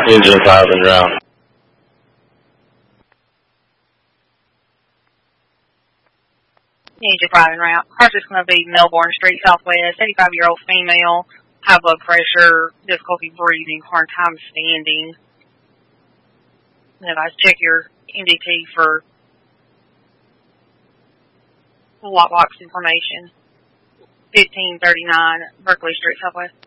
Engine 5 en route. Engine 5 en route. Car's just going to be Melbourne Street Southwest, 85-year-old female, high blood pressure, difficulty breathing, hard time standing. And if I check your MDT for lockbox information, 1539 Berkeley Street Southwest.